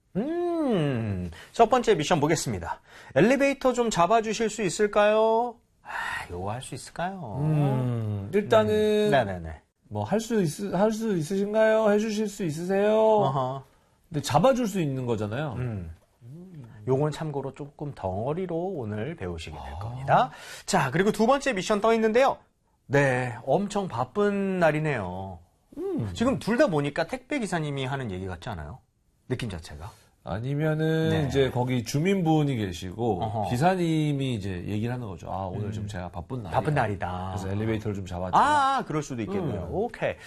첫 번째 미션 보겠습니다. 엘리베이터 좀 잡아주실 수 있을까요? 요거 할 수 있을까요? 일단은 네네네. 뭐 할 수 있으신가요? 해주실 수 있으세요? 어허. 근데 잡아줄 수 있는 거잖아요. 요건 참고로 조금 덩어리로 오늘 배우시게 될 겁니다. 자, 그리고 두 번째 미션 떠 있는데요. 네, 엄청 바쁜 날이네요. 지금 둘 다 보니까 택배 기사님이 하는 얘기 같지 않아요? 느낌 자체가. 아니면은 네. 이제 거기 주민분이 계시고 어허. 기사님이 이제 얘기를 하는 거죠. 오늘 좀 제가 바쁜 날이야. 바쁜 날이다. 그래서 엘리베이터를 좀 잡아줘. 그럴 수도 있겠네요. 오케이.